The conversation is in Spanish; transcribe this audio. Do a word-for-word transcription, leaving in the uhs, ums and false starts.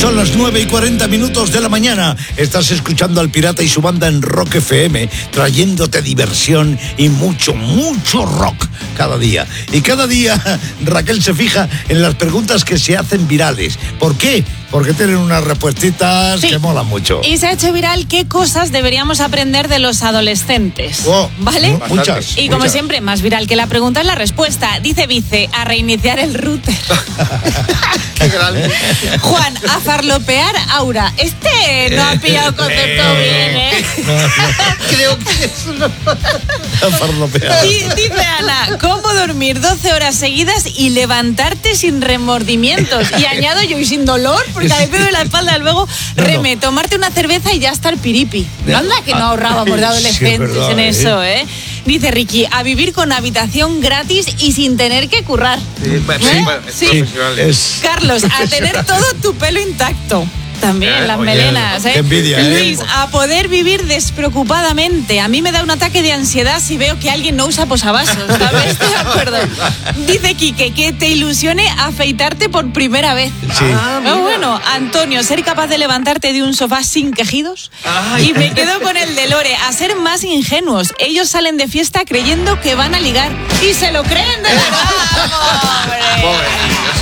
Son las nueve y cuarenta minutos de la mañana. Estás escuchando al Pirata y su banda en Rock F M, trayéndote diversión y mucho, mucho rock cada día. Y cada día Raquel se fija en las preguntas que se hacen virales. ¿Por qué? Porque tienen unas respuestitas sí. que molan mucho. Y se ha hecho viral qué cosas deberíamos aprender de los adolescentes. Oh, ¿Vale? Muchas. Y como muchas. siempre, más viral que la pregunta es la respuesta. Dice Vice, a reiniciar el router. Qué grande. Juan, a farlopear Aura. Este no ha pillado concepto eh, bien, ¿eh? No, no. Creo que es una... A farlopear. Y dice Ana, ¿cómo dormir doce horas seguidas y levantarte sin remordimientos? Y añado yo, y sin dolor, porque a mí me duele la espalda. Luego, no, Reme, no. tomarte una cerveza y ya está el piripi. No anda que no ahorrábamos de adolescentes sí, es verdad, en ¿eh? eso, ¿eh? Dice Ricky, a vivir con habitación gratis y sin tener que currar. Sí, bueno, ¿Eh? bueno, es Sí. profesional. Es... Carlos, a tener todo tu pelo intacto. También, Eh, las oye, melenas, ¿eh? qué envidia, ¿eh? Luis, a poder vivir despreocupadamente. A mí me da un ataque de ansiedad si veo que alguien no usa posavasos, ¿sabes? Estoy de acuerdo. Dice Quique, que te ilusione afeitarte por primera vez. Sí. Ah, Ah, bueno, Antonio, ser capaz de levantarte de un sofá sin quejidos. Ay. Y me quedo con el de Lore, a ser más ingenuos. Ellos salen de fiesta creyendo que van a ligar y se lo creen de verdad. ¡Hombre! Pobre,